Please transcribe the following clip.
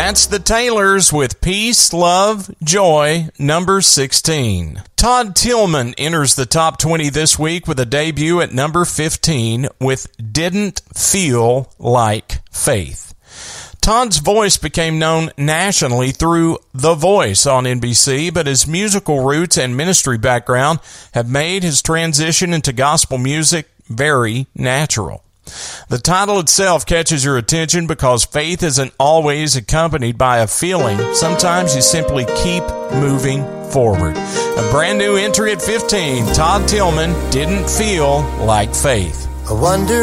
That's the Taylors with Peace, Love, Joy, number 16. Todd Tilghman enters the top 20 this week with a debut at number 15 with Didn't Feel Like Faith. Todd's voice became known nationally through The Voice on NBC, but his musical roots and ministry background have made his transition into gospel music very natural. The title itself catches your attention because faith isn't always accompanied by a feeling. Sometimes you simply keep moving forward. A brand new entry at 15, Todd Tilghman, Didn't Feel Like Faith. I wonder